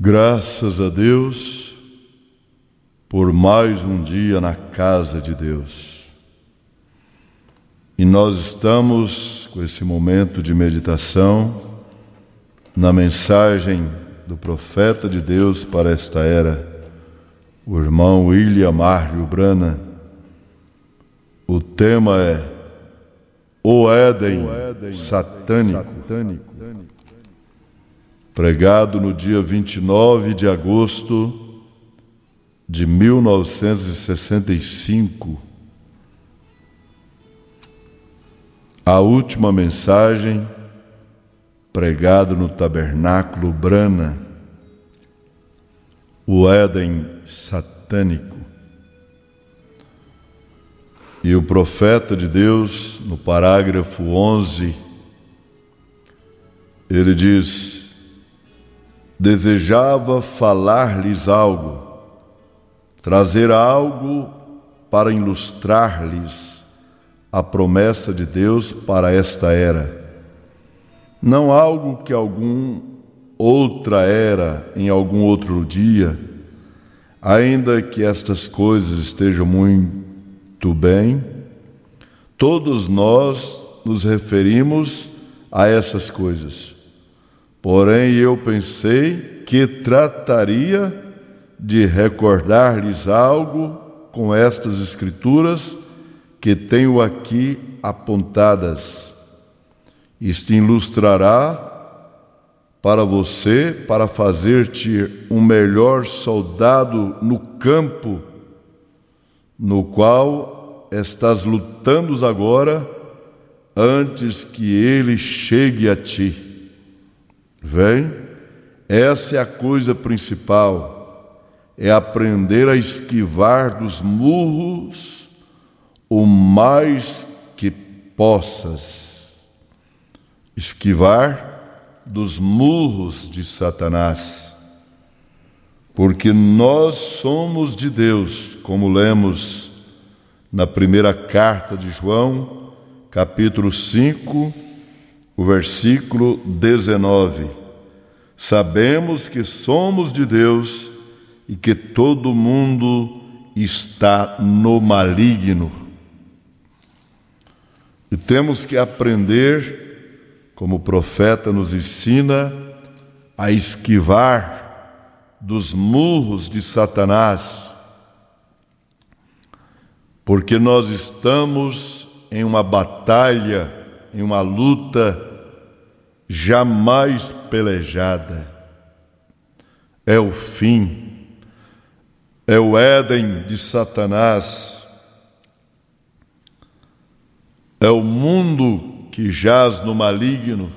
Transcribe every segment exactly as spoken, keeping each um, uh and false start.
Graças a Deus por mais um dia na casa de Deus. E nós estamos com esse momento de meditação na mensagem do profeta de Deus para esta era, o irmão William Mário Brana. O tema é O Éden, o Éden satânico, satânico, pregado no dia vinte e nove de agosto de mil novecentos e sessenta e cinco. A última mensagem pregada no Tabernáculo Brana, o Éden satânico. E o profeta de Deus, no parágrafo onze, ele diz: desejava falar-lhes algo, trazer algo para ilustrar-lhes a promessa de Deus para esta era. Não algo que algum outra era, em algum outro dia, ainda que estas coisas estejam muito bem, todos nós nos referimos a essas coisas. Porém, eu pensei que trataria de recordar-lhes algo com estas escrituras que tenho aqui apontadas. Isto ilustrará para você, para fazer-te um melhor soldado no campo no qual estás lutando agora, antes que ele chegue a ti. Vem? Essa é a coisa principal, é aprender a esquivar dos murros o mais que possas. Esquivar dos murros de Satanás, porque nós somos de Deus, como lemos na primeira carta de João, capítulo cinco, o versículo dezenove. Sabemos que somos de Deus e que todo mundo está no maligno. E temos que aprender, como o profeta nos ensina, a esquivar dos murros de Satanás, porque nós estamos em uma batalha, em uma luta jamais pelejada. É o fim, é o Éden de Satanás, é o mundo que jaz no maligno.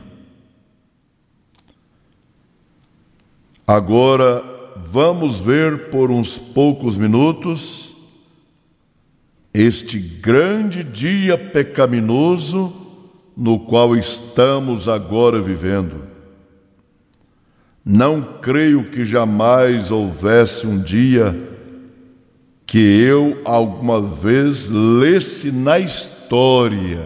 Agora vamos ver por uns poucos minutos este grande dia pecaminoso no qual estamos agora vivendo. Não creio que jamais houvesse um dia que eu alguma vez lesse na história.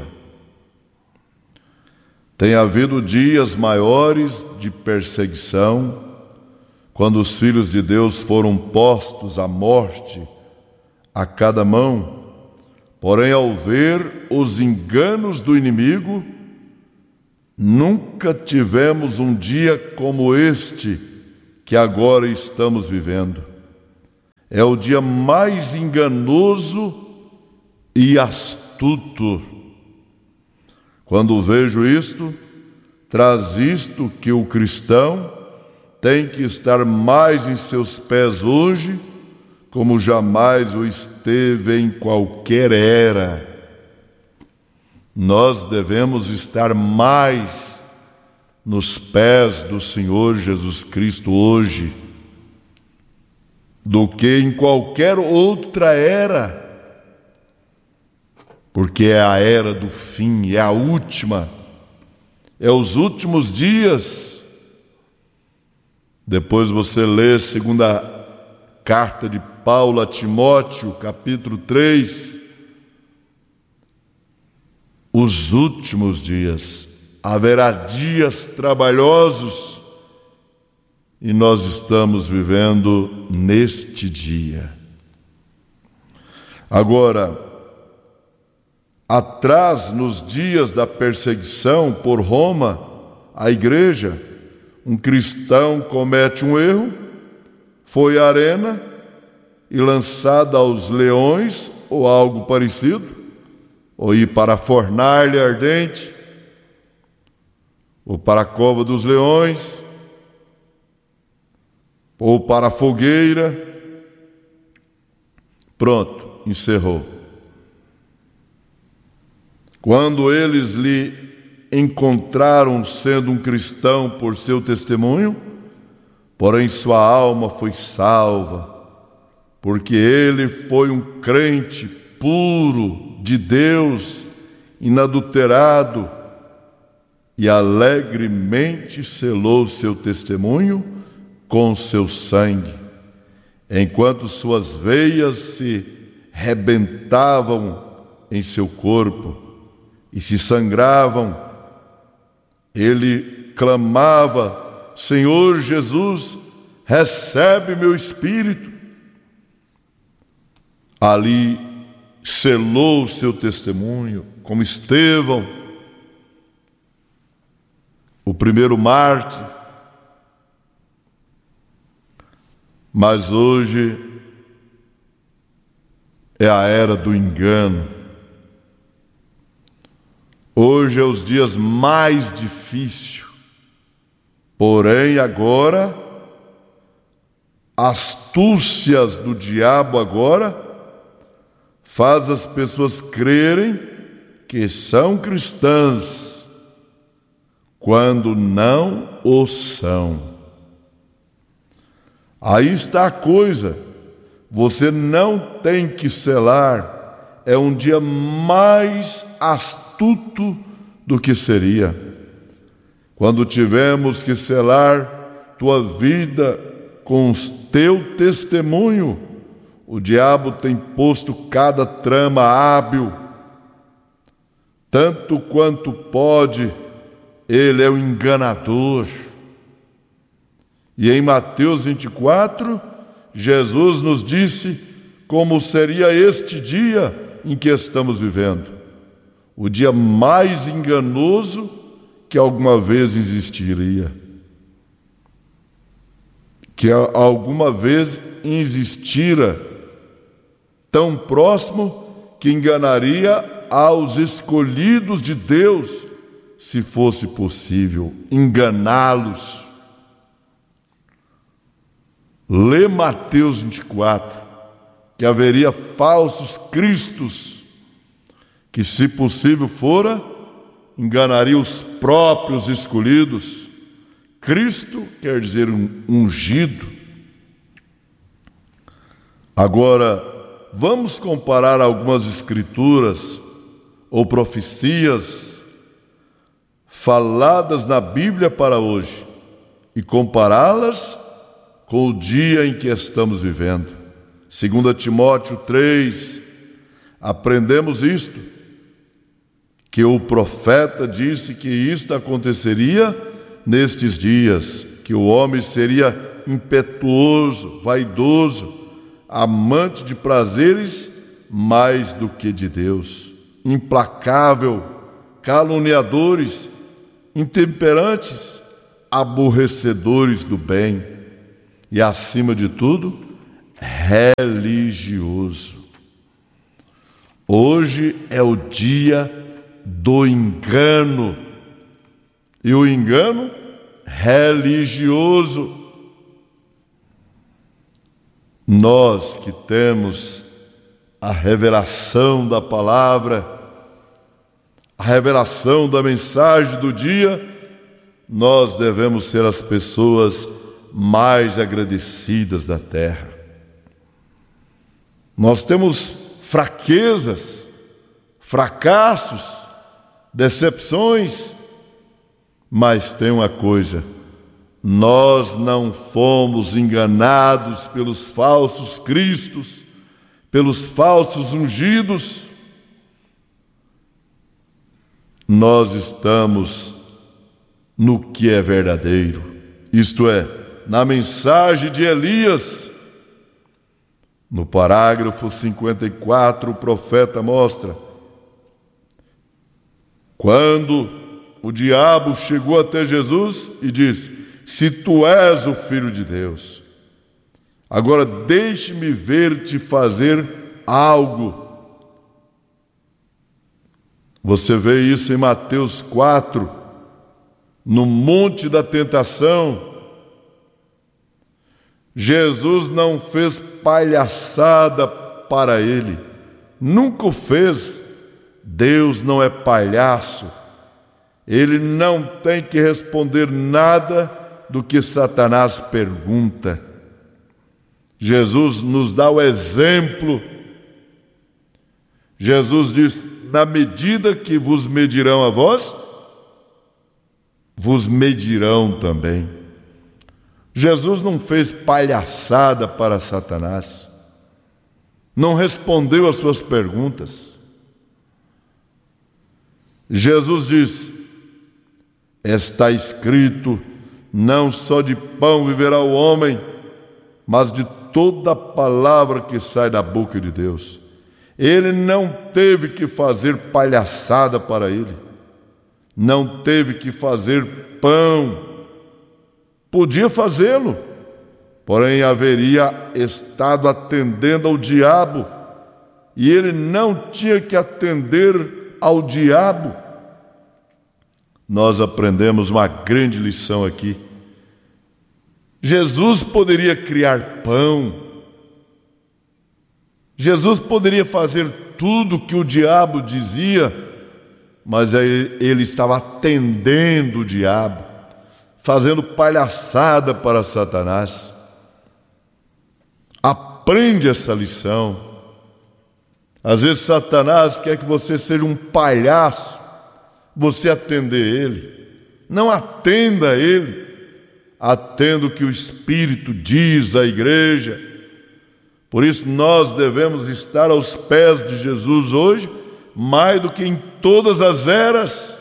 Tem havido dias maiores de perseguição, quando os filhos de Deus foram postos à morte a cada mão. Porém, ao ver os enganos do inimigo, nunca tivemos um dia como este que agora estamos vivendo. É o dia mais enganoso e astuto. Quando vejo isto, traz isto que o cristão tem que estar mais em seus pés hoje, como jamais o esteve em qualquer era. Nós devemos estar mais nos pés do Senhor Jesus Cristo hoje do que em qualquer outra era, porque é a era do fim, é a última, é os últimos dias. Depois você lê a segunda carta de Paulo a Timóteo, capítulo três, os últimos dias. Haverá dias trabalhosos e nós estamos vivendo neste dia. Agora, atrás, nos dias da perseguição por Roma, a igreja, um cristão comete um erro, foi à arena e lançado aos leões ou algo parecido, ou ir para a fornalha ardente, ou para a cova dos leões, ou para a fogueira. Pronto, encerrou. Quando eles lhe encontraram sendo um cristão por seu testemunho, porém sua alma foi salva, porque ele foi um crente puro de Deus, inadulterado, e alegremente selou seu testemunho com seu sangue, enquanto suas veias se rebentavam em seu corpo e se sangravam. Ele clamava: Senhor Jesus, recebe meu espírito. Ali selou o seu testemunho, como Estevão, o primeiro mártir. Mas hoje é a era do engano. Hoje é os dias mais difíceis. Porém, agora, astúcias do diabo agora faz as pessoas crerem que são cristãs, quando não o são. Aí está a coisa. Você não tem que selar. É um dia mais astuto do que seria. Quando tivemos que selar tua vida com o teu testemunho, o diabo tem posto cada trama hábil. Tanto quanto pode, ele é o enganador. E em Mateus vinte e quatro, Jesus nos disse como seria este dia em que estamos vivendo. O dia mais enganoso que alguma vez existiria. Que alguma vez existira, tão próximo que enganaria aos escolhidos de Deus, se fosse possível enganá-los. Lê Mateus vinte e quatro, que haveria falsos cristos, que, se possível fora, enganaria os próprios escolhidos. Cristo quer dizer um ungido. Agora, vamos comparar algumas escrituras ou profecias faladas na Bíblia para hoje e compará-las com o dia em que estamos vivendo. Segundo Timóteo três, aprendemos isto, que o profeta disse que isto aconteceria nestes dias, que o homem seria impetuoso, vaidoso, amante de prazeres mais do que de Deus, implacável, caluniadores, intemperantes, aborrecedores do bem e, acima de tudo, religioso. Hoje é o dia do engano, e o engano religioso. Nós que temos a revelação da palavra, a revelação da mensagem do dia, nós devemos ser as pessoas mais agradecidas da terra. Nós temos fraquezas, fracassos, decepções, mas tem uma coisa: nós não fomos enganados pelos falsos cristos, pelos falsos ungidos. Nós estamos no que é verdadeiro, isto é, na mensagem de Elias. No parágrafo cinquenta e quatro, o profeta mostra: quando o diabo chegou até Jesus e disse: se tu és o Filho de Deus, agora deixe-me ver-te fazer algo. Você vê isso em Mateus quatro, no Monte da Tentação. Jesus não fez palhaçada para ele, nunca o fez. Deus não é palhaço. Ele não tem que responder nada do que Satanás pergunta. Jesus nos dá o exemplo. Jesus diz: na medida que vos medirão a vós, vos medirão também. Jesus não fez palhaçada para Satanás, não respondeu às suas perguntas. Jesus disse: está escrito, não só de pão viverá o homem, mas de toda a palavra que sai da boca de Deus. Ele não teve que fazer palhaçada para ele, não teve que fazer pão. Podia fazê-lo, porém haveria estado atendendo ao diabo, e ele não tinha que atender ao diabo. Nós aprendemos uma grande lição aqui. Jesus poderia criar pão, Jesus poderia fazer tudo que o diabo dizia, mas ele estava atendendo o diabo, fazendo palhaçada para Satanás. Aprende essa lição. Às vezes Satanás quer que você seja um palhaço, você atender ele. Não atenda a ele, atenda o que o Espírito diz à igreja. Por isso nós devemos estar aos pés de Jesus hoje, mais do que em todas as eras.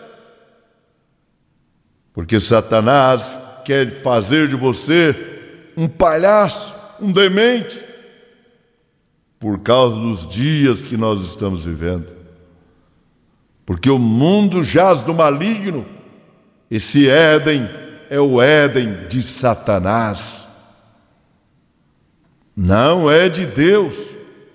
Porque Satanás quer fazer de você um palhaço, um demente, por causa dos dias que nós estamos vivendo. Porque o mundo jaz do maligno. Esse Éden é o Éden de Satanás. Não é de Deus.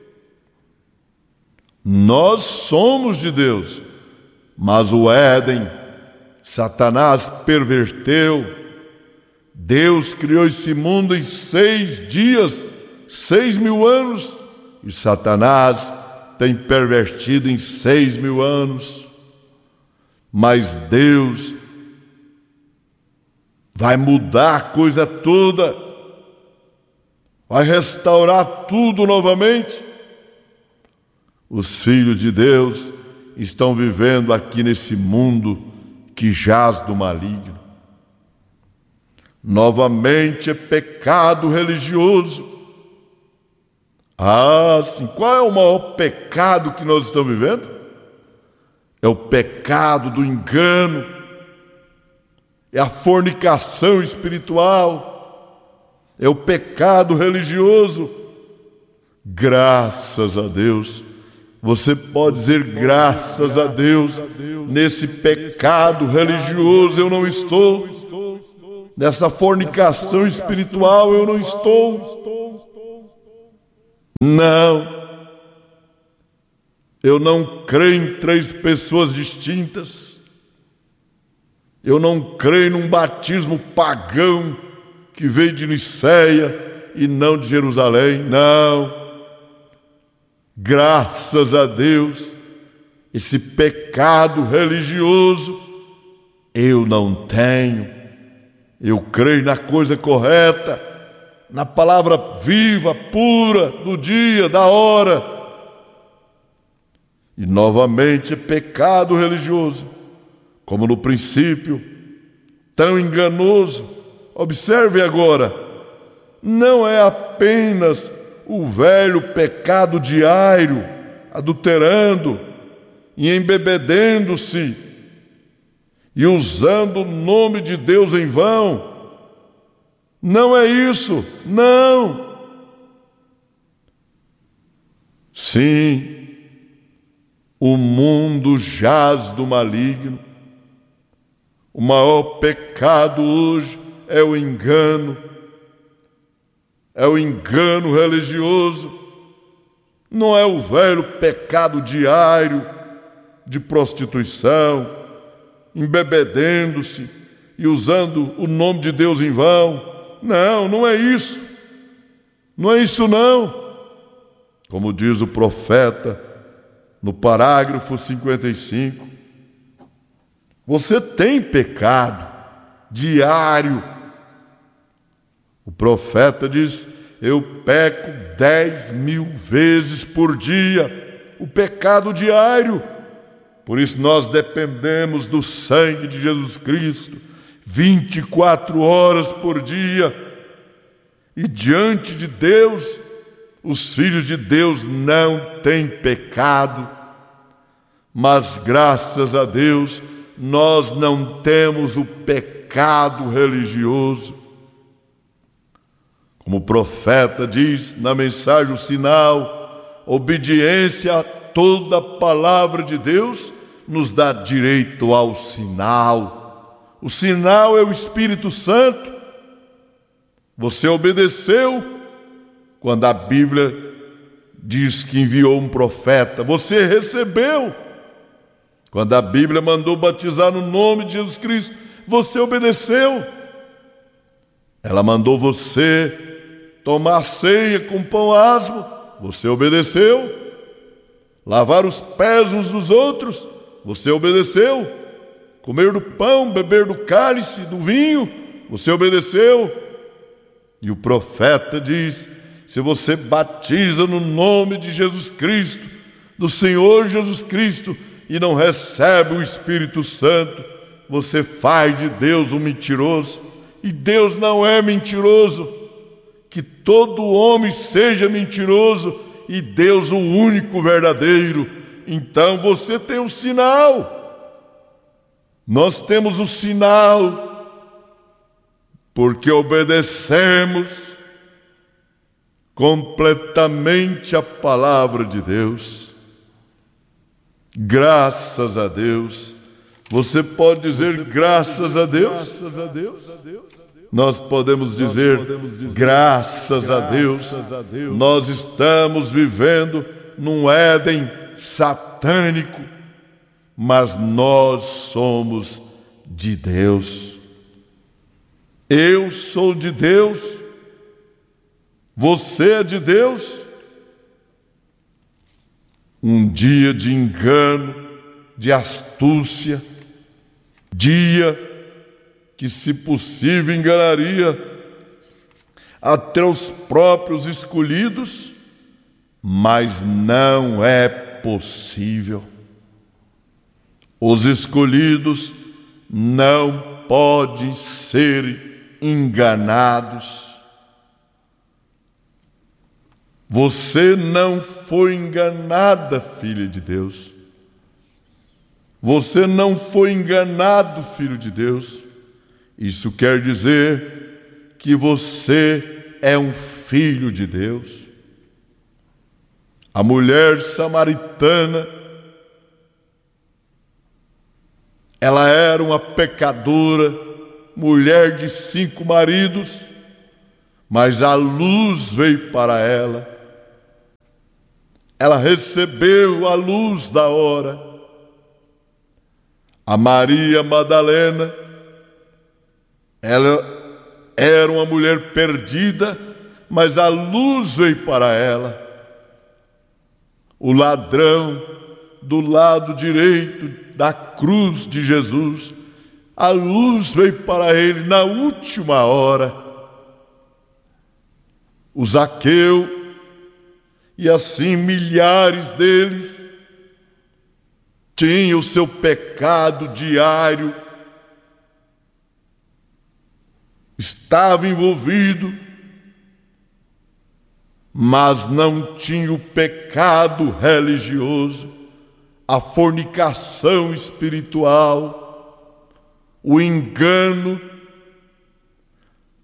Nós somos de Deus, mas o Éden, Satanás perverteu. Deus criou esse mundo em seis dias, seis mil anos, e Satanás tem pervertido em seis mil anos. Mas Deus vai mudar a coisa toda, vai restaurar tudo novamente. Os filhos de Deus estão vivendo aqui nesse mundo que jaz do maligno. Novamente é pecado religioso. Ah, sim. Qual é o maior pecado que nós estamos vivendo? É o pecado do engano, é a fornicação espiritual, é o pecado religioso. Graças a Deus, você pode dizer graças a Deus, nesse pecado religioso eu não estou, nessa fornicação espiritual eu não estou. Não, eu não creio em três pessoas distintas, eu não creio num batismo pagão que veio de Niceia e não de Jerusalém, não. Graças a Deus, esse pecado religioso eu não tenho. Eu creio na coisa correta, na palavra viva, pura, do dia, da hora. E novamente é pecado religioso, como no princípio, tão enganoso. Observe agora, não é apenas o velho pecado diário, adulterando e embebedendo-se e usando o nome de Deus em vão. Não é isso, não. Sim, o mundo jaz do maligno. O maior pecado hoje é o engano, é o engano religioso. Não é o velho pecado diário de prostituição, embebedendo-se e usando o nome de Deus em vão. Não, não é isso. Não é isso não. Como diz o profeta no parágrafo cinquenta e cinco, você tem pecado diário. O profeta diz: eu peco dez mil vezes por dia, o pecado diário. Por isso nós dependemos do sangue de Jesus Cristo, vinte e quatro horas por dia. E diante de Deus, os filhos de Deus não têm pecado. Mas graças a Deus, nós não temos o pecado religioso. Como o profeta diz na mensagem, o sinal, obediência a toda a palavra de Deus nos dá direito ao sinal. O sinal é o Espírito Santo. Você obedeceu quando a Bíblia diz que enviou um profeta. Você recebeu quando a Bíblia mandou batizar no nome de Jesus Cristo. Você obedeceu. Ela mandou você tomar ceia com pão asmo. Você obedeceu. Lavar os pés uns dos outros. Você obedeceu. Comer do pão, beber do cálice, do vinho. Você obedeceu. E o profeta diz: se você batiza no nome de Jesus Cristo, do Senhor Jesus Cristo, e não recebe o Espírito Santo, você faz de Deus um mentiroso. E Deus não é mentiroso. Que todo homem seja mentiroso e Deus o único verdadeiro. Então você tem um sinal. Nós temos o sinal porque obedecemos completamente a palavra de Deus. Graças a Deus. Você pode dizer graças a Deus? Nós podemos dizer graças a Deus. Nós estamos vivendo num Éden satânico, mas nós somos de Deus. Eu sou de Deus. Você é de Deus. Um dia de engano, de astúcia, dia que, se possível, enganaria até os próprios escolhidos, mas não é possível. Os escolhidos não podem ser enganados. Você não foi enganada, filha de Deus. Você não foi enganado, filho de Deus. Isso quer dizer que você é um filho de Deus. A mulher samaritana, ela era uma pecadora, mulher de cinco maridos, mas a luz veio para ela. Ela recebeu a luz da hora. A Maria Madalena, ela era uma mulher perdida, mas a luz veio para ela. O ladrão do lado direito da cruz de Jesus, a luz veio para ele na última hora. O Zaqueu, e assim milhares deles, tinham o seu pecado diário, estava envolvido, mas não tinha o pecado religioso, a fornicação espiritual, o engano,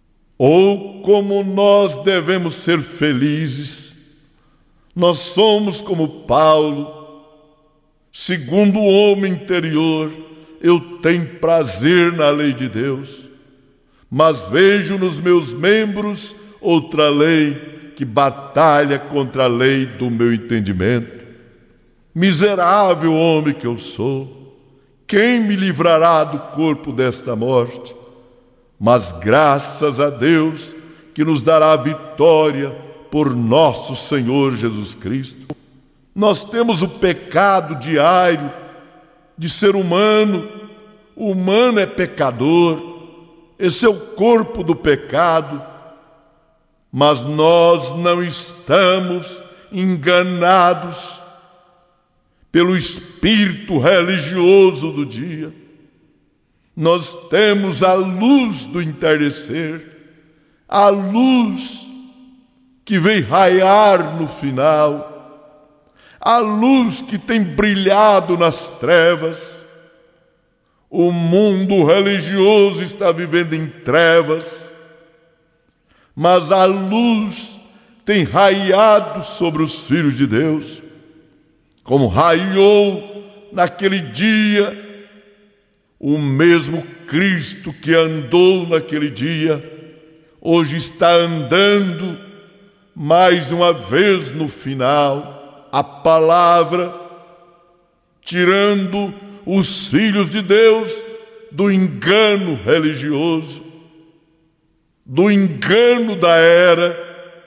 ou como nós devemos ser felizes. Nós somos como Paulo, segundo o homem interior, eu tenho prazer na lei de Deus, mas vejo nos meus membros outra lei que batalha contra a lei do meu entendimento. Miserável homem que eu sou, quem me livrará do corpo desta morte? Mas graças a Deus que nos dará a vitória por nosso Senhor Jesus Cristo. Nós temos o pecado diário de ser humano. O humano é pecador, esse é o corpo do pecado, mas nós não estamos enganados pelo espírito religioso do dia. Nós temos a luz do entardecer, a luz que vem raiar no final, a luz que tem brilhado nas trevas. O mundo religioso está vivendo em trevas, mas a luz tem raiado sobre os filhos de Deus, como raiou naquele dia o mesmo Cristo que andou naquele dia, hoje está andando mais uma vez no final. A palavra tirando os filhos de Deus do engano religioso, do engano da era,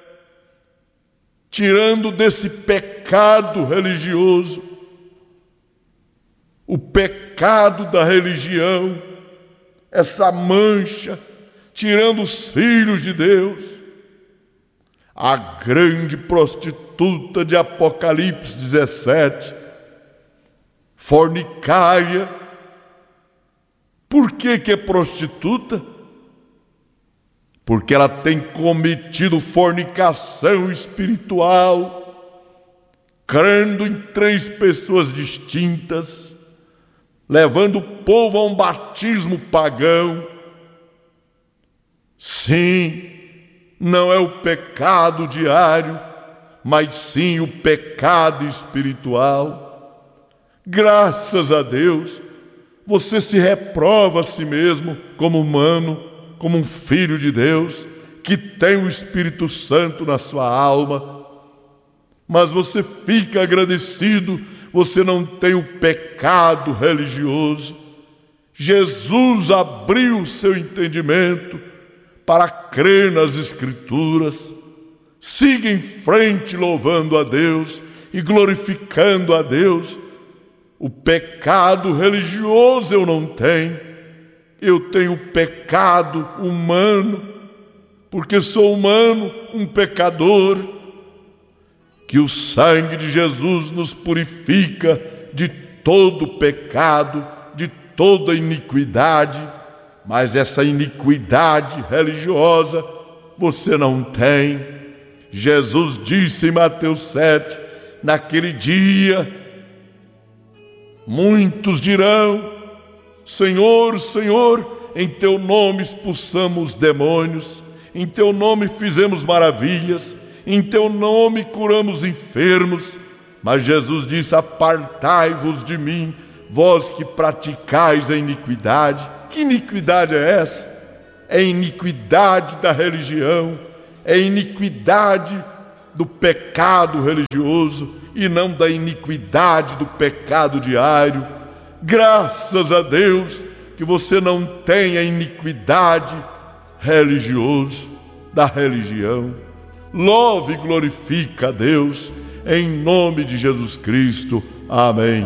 tirando desse pecado religioso, o pecado da religião, essa mancha, tirando os filhos de Deus. A grande prostituta de Apocalipse dezessete, fornicária. Por que que é prostituta? Porque ela tem cometido fornicação espiritual, crendo em três pessoas distintas, levando o povo a um batismo pagão. Sim, não é o pecado diário, mas sim o pecado espiritual. Graças a Deus, você se reprova a si mesmo como humano, como um filho de Deus, que tem o Espírito Santo na sua alma. Mas você fica agradecido, você não tem o pecado religioso. Jesus abriu o seu entendimento para crer nas Escrituras. Siga em frente louvando a Deus e glorificando a Deus. O pecado religioso eu não tenho. Eu tenho o pecado humano, porque sou humano, um pecador. Que o sangue de Jesus nos purifica de todo pecado, de toda iniquidade. Mas essa iniquidade religiosa você não tem. Jesus disse em Mateus sete, naquele dia, muitos dirão: Senhor, Senhor, em Teu nome expulsamos demônios, em Teu nome fizemos maravilhas, em Teu nome curamos enfermos. Mas Jesus disse: apartai-vos de mim, vós que praticais a iniquidade. Que iniquidade é essa? É iniquidade da religião, é iniquidade do pecado religioso e não da iniquidade do pecado diário. Graças a Deus que você não tem a iniquidade religiosa da religião. Louve e glorifica a Deus em nome de Jesus Cristo. Amém.